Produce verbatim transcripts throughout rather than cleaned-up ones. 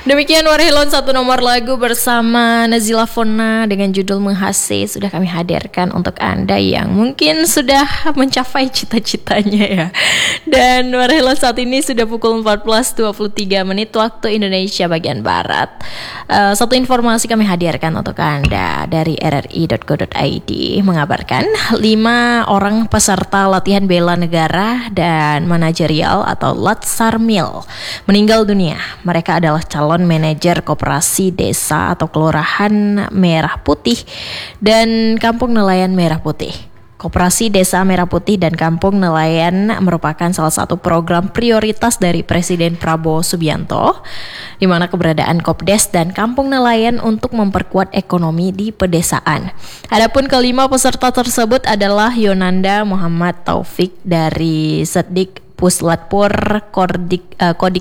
Demikian Warhilon satu nomor lagu bersama Nazila Fona dengan judul Menghase sudah kami hadirkan untuk Anda yang mungkin sudah mencapai cita-citanya ya. Dan Warhilon saat ini sudah pukul empat belas dua puluh tiga menit waktu Indonesia bagian Barat. Uh, satu informasi kami hadirkan untuk Anda dari r r i dot co dot i d mengabarkan lima orang peserta latihan bela negara dan manajerial atau Latsarmil meninggal dunia. Mereka adalah calon manajer koperasi desa atau kelurahan Merah Putih dan Kampung Nelayan Merah Putih. Koperasi Desa Merah Putih dan Kampung Nelayan merupakan salah satu program prioritas dari Presiden Prabowo Subianto, di mana keberadaan Kopdes dan Kampung Nelayan untuk memperkuat ekonomi di pedesaan. Adapun kelima peserta tersebut adalah Yonanda Muhammad Taufik dari Sedik Puslatpur Kodik, uh, Kodik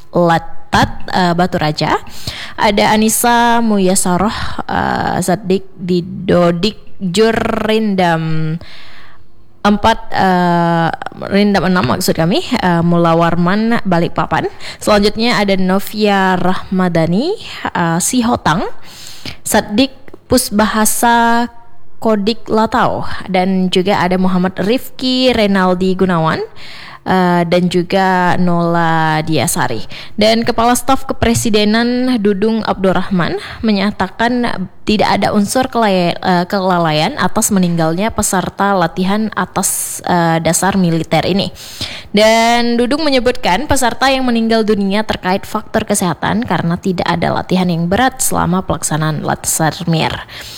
Latat uh, Batu Raja. Ada Anissa Muyasaroh uh, Sedik di Dodik Jur Rindam empat uh, Rindam enam maksud kami uh, Mula Warman Balikpapan. Selanjutnya ada Novia Rahmadani uh, Sihotang Sedik Pusbahasa Kodik Latau, dan juga ada Muhammad Rifki Renaldi Gunawan Uh, dan juga Nola Diasari. Dan Kepala Staf Kepresidenan Dudung Abdurrahman menyatakan tidak ada unsur kelaya, uh, kelalaian atas meninggalnya peserta latihan atas uh, dasar militer ini. Dan Dudung menyebutkan peserta yang meninggal dunia terkait faktor kesehatan karena tidak ada latihan yang berat selama pelaksanaan Latsarmil.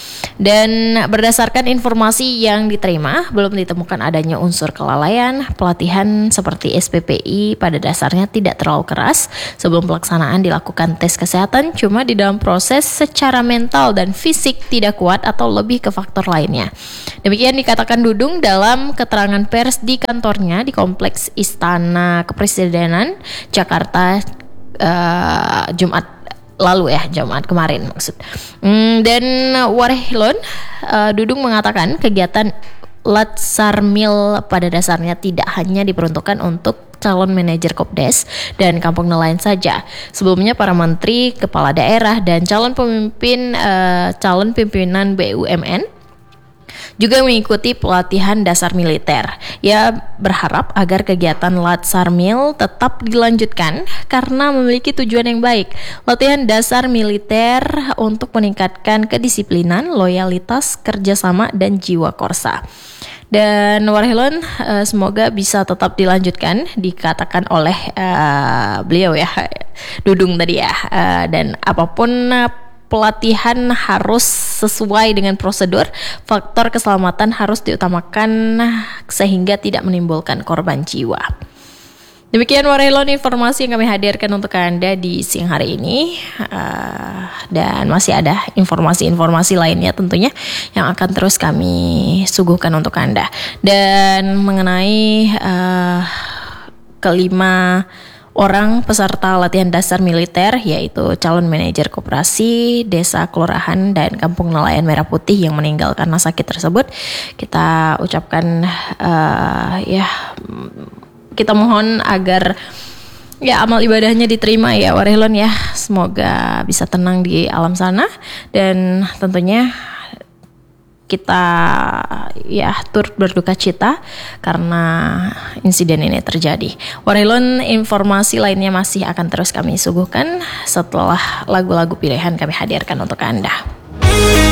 Dan berdasarkan informasi yang diterima, belum ditemukan adanya unsur kelalaian. Pelatihan seperti S P P I pada dasarnya tidak terlalu keras. Sebelum pelaksanaan dilakukan tes kesehatan, cuma di dalam proses secara mental dan fisik tidak kuat atau lebih ke faktor lainnya. Demikian dikatakan Dudung dalam keterangan pers di kantornya di Kompleks Istana Kepresidenan Jakarta uh, Jumat lalu ya, Jumat kemarin maksud. Hmm, dan Warhilon uh, Dudung mengatakan kegiatan Latsarmil pada dasarnya tidak hanya diperuntukkan untuk calon manajer Kopdes dan Kampung Nelayan saja. Sebelumnya para menteri, kepala daerah dan calon pemimpin uh, calon pimpinan B U M N juga mengikuti pelatihan dasar militer. Ia berharap agar kegiatan Latsarmil tetap dilanjutkan karena memiliki tujuan yang baik. Latihan dasar militer untuk meningkatkan kedisiplinan, loyalitas, kerjasama, dan jiwa korsa. Dan Warhilon uh, semoga bisa tetap dilanjutkan, dikatakan oleh uh, beliau ya, Dudung tadi ya. Uh, dan apapun uh, pelatihan harus sesuai dengan prosedur. Faktor keselamatan harus diutamakan sehingga tidak menimbulkan korban jiwa. Demikian Warhilon informasi yang kami hadirkan untuk Anda di siang hari ini. Uh, dan masih ada informasi-informasi lainnya tentunya yang akan terus kami suguhkan untuk Anda. Dan mengenai uh, kelima orang peserta latihan dasar militer, yaitu calon manajer koperasi desa, kelurahan, dan Kampung Nelayan Merah Putih yang meninggal karena sakit tersebut, kita ucapkan uh, ya kita mohon agar ya amal ibadahnya diterima ya Warhilon ya. Semoga bisa tenang di alam sana, dan tentunya kita ya turut berduka cita karena insiden ini terjadi. Warhilon informasi lainnya masih akan terus kami suguhkan setelah lagu-lagu pilihan kami hadirkan untuk Anda.